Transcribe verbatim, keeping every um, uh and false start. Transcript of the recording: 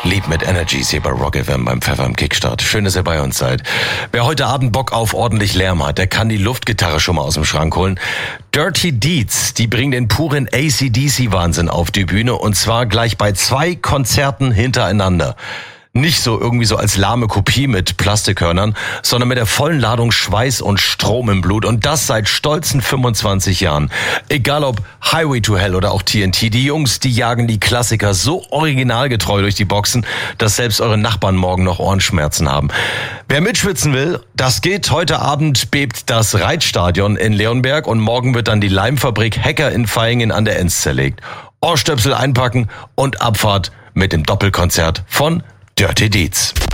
Lieb mit Energies hier bei Rock F M beim Pfeffer im Kickstart. Schön, dass ihr bei uns seid. Wer heute Abend Bock auf ordentlich Lärm hat, der kann die Luftgitarre schon mal aus dem Schrank holen. Dirty Deeds, die bringen den puren A C D C-Wahnsinn auf die Bühne und zwar gleich bei zwei Konzerten hintereinander. Nicht so irgendwie so als lahme Kopie mit Plastikhörnern, sondern mit der vollen Ladung Schweiß und Strom im Blut und das seit stolzen fünfundzwanzig Jahren. Egal ob Highway to Hell oder auch T N T, die Jungs, die jagen die Klassiker so originalgetreu durch die Boxen, dass selbst eure Nachbarn morgen noch Ohrenschmerzen haben. Wer mitschwitzen will, das geht. Heute Abend bebt das Reitstadion in Leonberg und morgen wird dann die Leimfabrik Hecker in Vaihingen an der Enz zerlegt. Ohrstöpsel einpacken und Abfahrt mit dem Doppelkonzert von Dirty Deeds.